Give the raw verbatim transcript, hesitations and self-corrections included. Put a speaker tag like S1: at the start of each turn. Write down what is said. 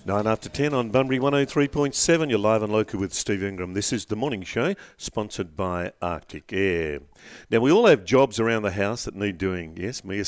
S1: Nine after ten on Bunbury one oh three point seven. You're live and local with Steve Ingram. This is the morning show, sponsored by Arctic Air. Now, we all have jobs around the house that need doing. Yes, me